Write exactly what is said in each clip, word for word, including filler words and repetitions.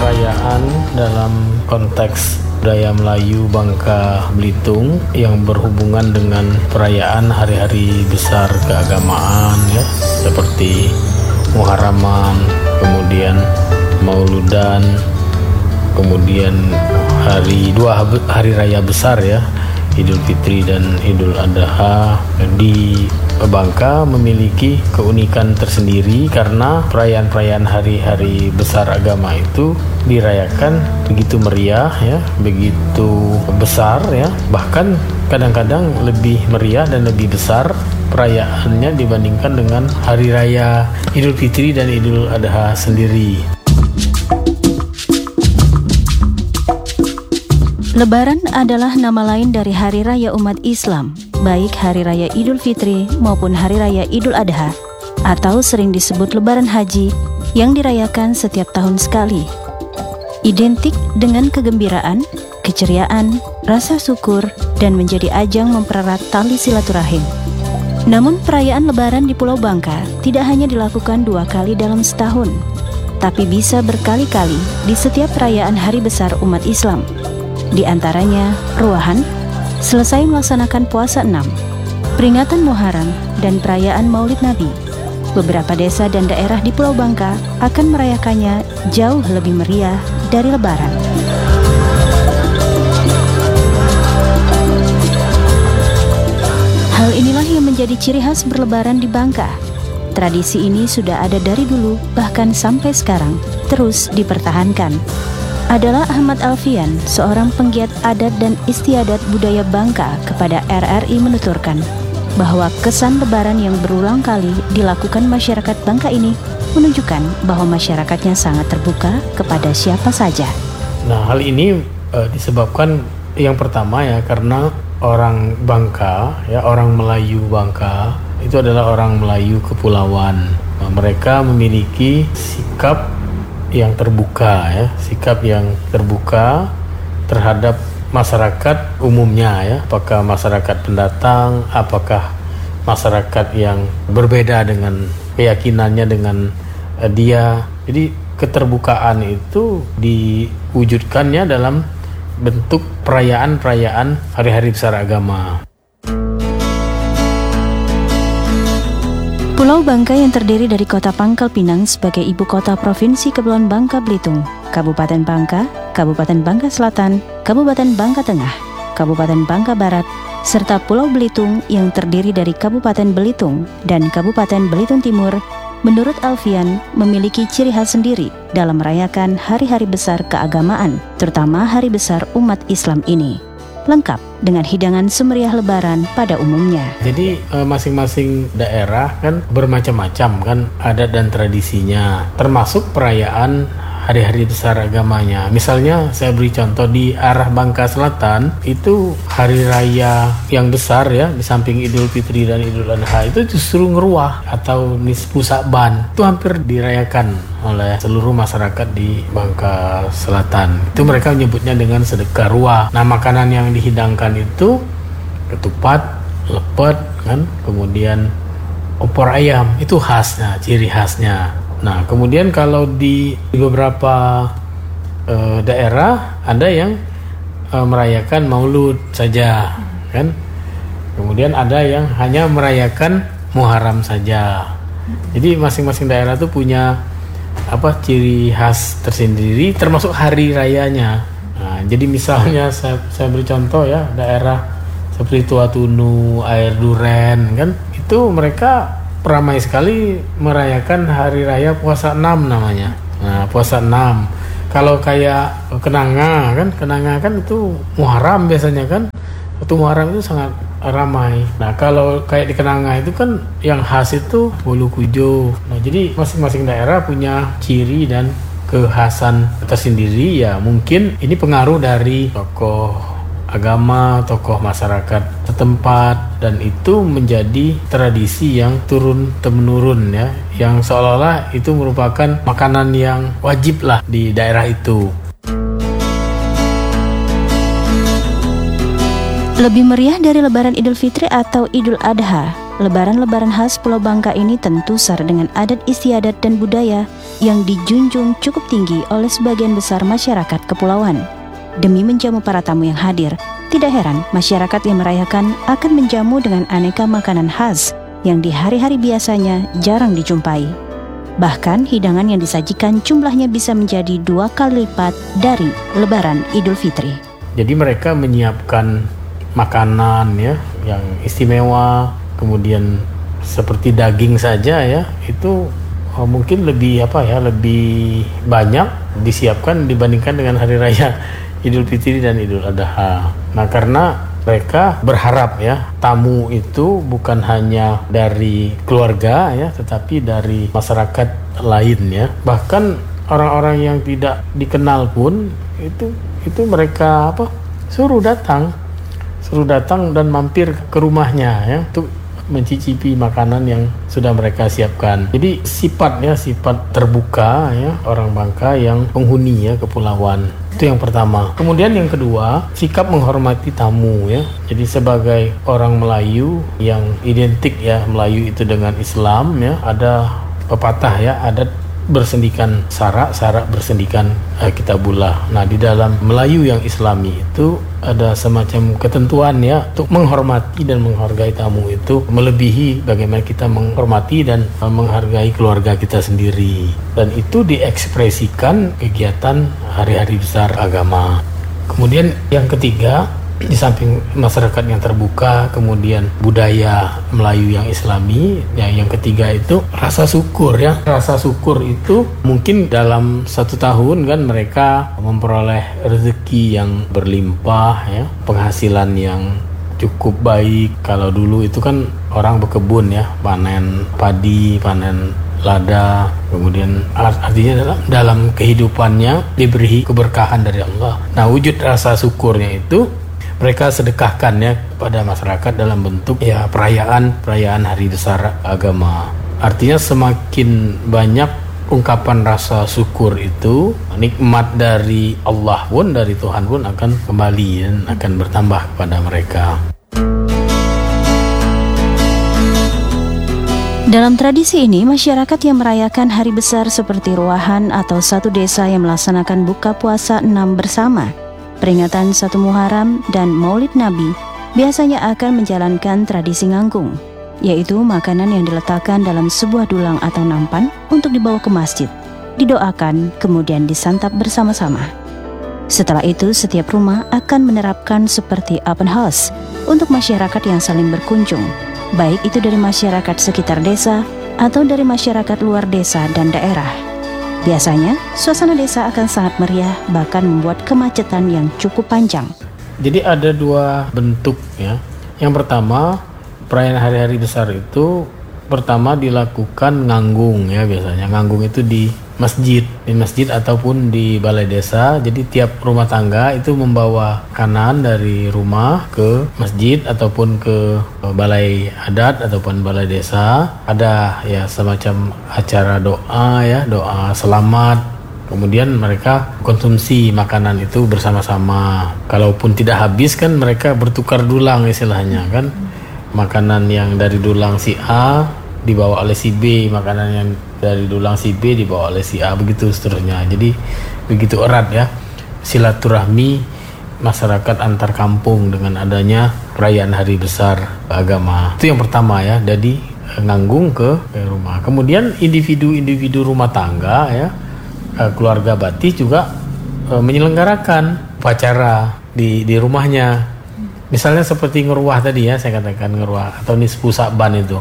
perayaan dalam konteks budaya Melayu Bangka Belitung yang berhubungan dengan perayaan hari-hari besar keagamaan ya, seperti Muharraman, kemudian Mauludan, kemudian hari dua hari raya besar ya, Idul Fitri dan Idul Adha. Di Bangka memiliki keunikan tersendiri karena perayaan-perayaan hari-hari besar agama itu dirayakan begitu meriah ya, begitu besar ya, bahkan kadang-kadang lebih meriah dan lebih besar perayaannya dibandingkan dengan hari raya Idul Fitri dan Idul Adha sendiri. Lebaran adalah nama lain dari hari raya umat Islam, baik hari raya Idul Fitri maupun hari raya Idul Adha, atau sering disebut Lebaran Haji yang dirayakan setiap tahun sekali. Identik dengan kegembiraan, keceriaan, rasa syukur, dan menjadi ajang mempererat tali silaturahim. Namun perayaan Lebaran di Pulau Bangka tidak hanya dilakukan dua kali dalam setahun, tapi bisa berkali-kali di setiap perayaan hari besar umat Islam. Di antaranya Ruahan, selesai melaksanakan puasa enam, peringatan Muharram, dan perayaan Maulid Nabi. Beberapa desa dan daerah di Pulau Bangka akan merayakannya jauh lebih meriah dari Lebaran. Hal inilah yang menjadi ciri khas berlebaran di Bangka. Tradisi ini sudah ada dari dulu, bahkan sampai sekarang, terus dipertahankan. Adalah Ahmad Alfian, seorang penggiat adat dan istiadat budaya Bangka kepada R R I menuturkan bahwa kesan lebaran yang berulang kali dilakukan masyarakat Bangka ini menunjukkan bahwa masyarakatnya sangat terbuka kepada siapa saja. Nah, hal ini e, disebabkan yang pertama ya karena orang Bangka ya, orang Melayu Bangka itu adalah orang Melayu kepulauan. Nah, mereka memiliki sikap yang terbuka ya, sikap yang terbuka terhadap masyarakat umumnya ya, apakah masyarakat pendatang, apakah masyarakat yang berbeda dengan keyakinannya dengan uh, dia. Jadi keterbukaan itu diwujudkannya dalam bentuk perayaan-perayaan hari-hari besar agama. Pulau Bangka yang terdiri dari kota Pangkal Pinang sebagai ibu kota Provinsi Kepulauan Bangka Belitung, Kabupaten Bangka, Kabupaten Bangka Selatan, Kabupaten Bangka Tengah, Kabupaten Bangka Barat, serta Pulau Belitung yang terdiri dari Kabupaten Belitung dan Kabupaten Belitung Timur, menurut Alfian memiliki ciri khas sendiri dalam merayakan hari-hari besar keagamaan, terutama hari besar umat Islam ini. Lengkap dengan hidangan semeriah Lebaran pada umumnya. Jadi e, masing-masing daerah kan bermacam-macam kan adat dan tradisinya, termasuk perayaan hari-hari besar agamanya. Misalnya saya beri contoh di arah Bangka Selatan itu hari raya yang besar ya, di samping Idul Fitri dan Idul Adha itu justru Ngeruah atau Nisfu Sa'ban. Itu hampir dirayakan oleh seluruh masyarakat di Bangka Selatan. Itu mereka menyebutnya dengan sedekah ruah. Nah, makanan yang dihidangkan itu ketupat, lepet kan, kemudian opor ayam, itu khasnya, ciri khasnya. Nah, kemudian kalau di beberapa e, daerah ada yang e, merayakan Maulud saja, kan? Kemudian ada yang hanya merayakan Muharram saja. Jadi masing-masing daerah tuh punya apa ciri khas tersendiri, termasuk hari rayanya. Nah, jadi misalnya saya, saya beri contoh ya, daerah seperti Tuatunu, Air Duren, kan? Itu mereka ramai sekali merayakan hari raya puasa enam namanya. Nah, puasa enam. Kalau kayak Kenanga kan, Kenanga kan itu Muharram biasanya kan. Waktu Muharram itu sangat ramai. Nah, kalau kayak di Kenanga itu kan yang khas itu bolu kujo. Nah, jadi masing-masing daerah punya ciri dan kekhasan tersendiri ya. Mungkin ini pengaruh dari tokoh agama, tokoh masyarakat setempat, dan itu menjadi tradisi yang turun-temurun ya, yang seolah-olah itu merupakan makanan yang wajib lah di daerah itu. Lebih meriah dari Lebaran Idul Fitri atau Idul Adha, Lebaran-lebaran khas Pulau Bangka ini tentu syarat dengan adat istiadat dan budaya yang dijunjung cukup tinggi oleh sebagian besar masyarakat kepulauan. Demi menjamu para tamu yang hadir, tidak heran masyarakat yang merayakan akan menjamu dengan aneka makanan khas yang di hari-hari biasanya jarang dijumpai. Bahkan hidangan yang disajikan jumlahnya bisa menjadi dua kali lipat dari Lebaran Idul Fitri. Jadi mereka menyiapkan makanan ya yang istimewa, kemudian seperti daging saja ya, itu oh, mungkin lebih apa ya, lebih banyak disiapkan dibandingkan dengan hari raya Idul Fitri dan Idul Adha. Nah, karena mereka berharap ya tamu itu bukan hanya dari keluarga ya, tetapi dari masyarakat lain ya. Bahkan orang-orang yang tidak dikenal pun itu itu mereka apa suruh datang, suruh datang dan mampir ke rumahnya ya untuk mencicipi makanan yang sudah mereka siapkan. Jadi sifatnya sifat terbuka ya orang Bangka yang penghuni ya kepulauan. Itu yang pertama. Kemudian yang kedua, sikap menghormati tamu ya. Jadi sebagai orang Melayu yang identik ya Melayu itu dengan Islam ya, ada pepatah ya, adat bersendikan sarak, sarak bersendikan eh, kitabullah. Nah, di dalam Melayu yang Islami itu ada semacam ketentuan ya untuk menghormati dan menghargai tamu itu melebihi bagaimana kita menghormati dan eh, menghargai keluarga kita sendiri. Dan itu diekspresikan kegiatan hari-hari besar agama. Kemudian yang ketiga, di samping masyarakat yang terbuka, kemudian budaya Melayu yang Islami, ya, yang ketiga itu rasa syukur ya. Rasa syukur itu mungkin dalam satu tahun kan mereka memperoleh rezeki yang berlimpah ya, penghasilan yang cukup baik. Kalau dulu itu kan orang berkebun ya, panen padi, panen lada, kemudian artinya dalam, dalam kehidupannya diberi keberkahan dari Allah. Nah, wujud rasa syukurnya itu mereka sedekahkan ya kepada masyarakat dalam bentuk ya perayaan perayaan hari besar agama. Artinya semakin banyak ungkapan rasa syukur itu, nikmat dari Allah pun, dari Tuhan pun akan kembali dan akan bertambah kepada mereka. Dalam tradisi ini, masyarakat yang merayakan hari besar seperti ruahan atau satu desa yang melaksanakan buka puasa enam bersama, peringatan satu Muharram, dan Maulid Nabi biasanya akan menjalankan tradisi nganggung, yaitu makanan yang diletakkan dalam sebuah dulang atau nampan untuk dibawa ke masjid, didoakan, kemudian disantap bersama-sama. Setelah itu, setiap rumah akan menerapkan seperti open house untuk masyarakat yang saling berkunjung, baik itu dari masyarakat sekitar desa atau dari masyarakat luar desa dan daerah. Biasanya, suasana desa akan sangat meriah, bahkan membuat kemacetan yang cukup panjang. Jadi ada dua bentuk ya. Yang pertama, perayaan hari-hari besar itu pertama dilakukan nganggung ya biasanya. Nganggung itu di masjid, di masjid ataupun di balai desa. Jadi tiap rumah tangga itu membawa kanan dari rumah ke masjid ataupun ke balai adat ataupun balai desa. Ada ya semacam acara doa ya, doa selamat. Kemudian mereka konsumsi makanan itu bersama-sama. Kalaupun tidak habis kan mereka bertukar dulang istilahnya kan. Makanan yang dari dulang si A dibawa oleh si B, makanan yang dari dulang si B dibawa oleh si A, begitu seterusnya. Jadi begitu erat ya silaturahmi masyarakat antar kampung dengan adanya perayaan hari besar agama. Itu yang pertama ya, jadi nganggung ke, ke rumah. Kemudian individu-individu rumah tangga ya, keluarga Batis juga e, menyelenggarakan upacara di di rumahnya. Misalnya seperti ngeruah tadi ya, saya katakan ngeruah atau nisfu Sa'ban itu.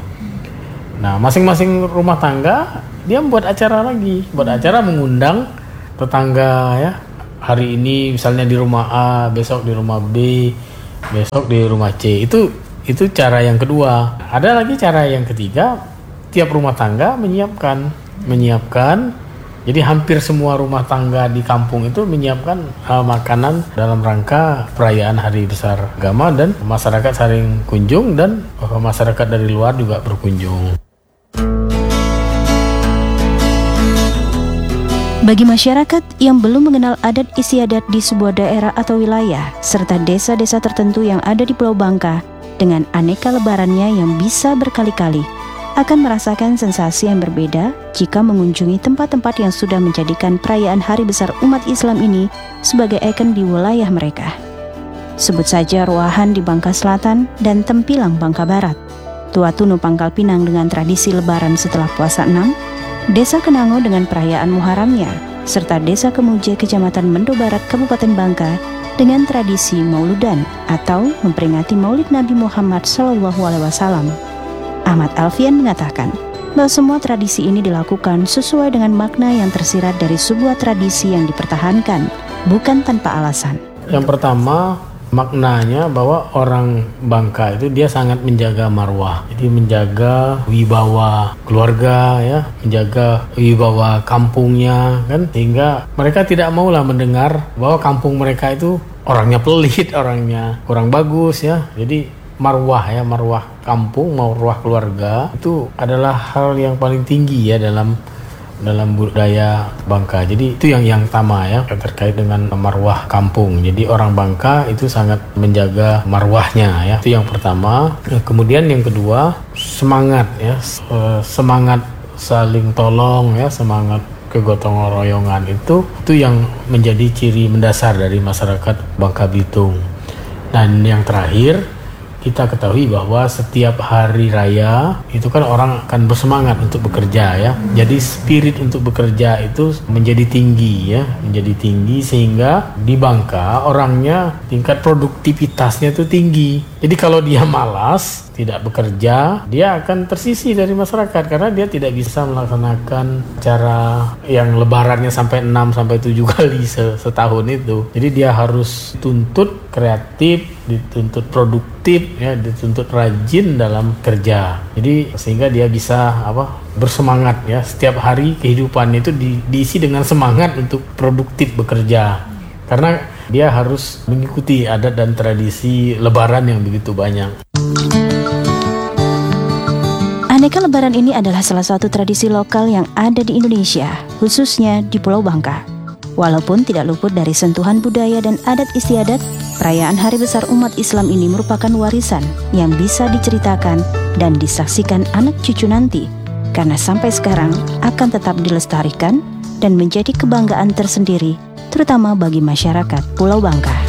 Nah, masing-masing rumah tangga dia membuat acara lagi, buat acara mengundang tetangga ya. Hari ini misalnya di rumah A, besok di rumah B, besok di rumah C. Itu itu cara yang kedua. Ada lagi cara yang ketiga, tiap rumah tangga menyiapkan menyiapkan. Jadi hampir semua rumah tangga di kampung itu menyiapkan uh, makanan dalam rangka perayaan hari besar agama, dan masyarakat saling kunjung dan uh, masyarakat dari luar juga berkunjung. Bagi masyarakat yang belum mengenal adat istiadat di sebuah daerah atau wilayah, serta desa-desa tertentu yang ada di Pulau Bangka dengan aneka lebarannya yang bisa berkali-kali, akan merasakan sensasi yang berbeda jika mengunjungi tempat-tempat yang sudah menjadikan perayaan Hari Besar umat Islam ini sebagai ikon di wilayah mereka. Sebut saja Ruahan di Bangka Selatan dan Tempilang Bangka Barat, Tua Tunu Pangkal Pinang dengan tradisi lebaran setelah puasa enam, Desa Kenango dengan perayaan Muharramnya, serta Desa Kemuje Kecamatan Mendo Barat Kabupaten Bangka dengan tradisi Mauludan atau memperingati Maulid Nabi Muhammad shallallahu alaihi wasallam. Ahmad Alfian mengatakan bahwa semua tradisi ini dilakukan sesuai dengan makna yang tersirat dari sebuah tradisi yang dipertahankan, bukan tanpa alasan. Yang pertama, maknanya bahwa orang Bangka itu dia sangat menjaga marwah, jadi menjaga wibawa keluarga, ya, menjaga wibawa kampungnya, kan, sehingga mereka tidak maulah mendengar bahwa kampung mereka itu orangnya pelit, orangnya kurang bagus, ya. Jadi marwah, ya, marwah kampung, marwah keluarga itu adalah hal yang paling tinggi, ya, dalam dalam budaya Bangka. Jadi itu yang yang pertama, ya, terkait dengan marwah kampung. Jadi orang Bangka itu sangat menjaga marwahnya, ya. Itu yang pertama. Kemudian yang kedua, semangat, ya, semangat saling tolong, ya, semangat kegotong royongan itu itu yang menjadi ciri mendasar dari masyarakat Bangka Belitung. Dan yang terakhir, kita ketahui bahwa setiap hari raya itu kan orang akan bersemangat untuk bekerja, ya. Jadi spirit untuk bekerja itu menjadi tinggi, ya, menjadi tinggi sehingga di Bangka orangnya tingkat produktivitasnya itu tinggi. Jadi kalau dia malas, tidak bekerja, dia akan tersisih dari masyarakat karena dia tidak bisa melaksanakan cara yang lebarannya sampai enam sampai tujuh kali setahun itu. Jadi dia harus tuntut kreatif, dituntut produktif, ya, dituntut rajin dalam kerja. Jadi sehingga dia bisa apa? bersemangat, ya. Setiap hari kehidupan itu di, diisi dengan semangat untuk produktif bekerja. Karena dia harus mengikuti adat dan tradisi lebaran yang begitu banyak. Aneka lebaran ini adalah salah satu tradisi lokal yang ada di Indonesia, khususnya di Pulau Bangka. Walaupun tidak luput dari sentuhan budaya dan adat istiadat, perayaan Hari Besar umat Islam ini merupakan warisan yang bisa diceritakan dan disaksikan anak cucu nanti, karena sampai sekarang akan tetap dilestarikan dan menjadi kebanggaan tersendiri, terutama bagi masyarakat Pulau Bangka.